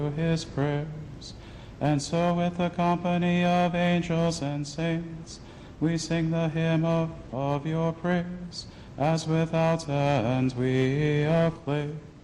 his prayers. And so with the company of angels and saints, we sing the hymn of your praise, as without end we acclaim.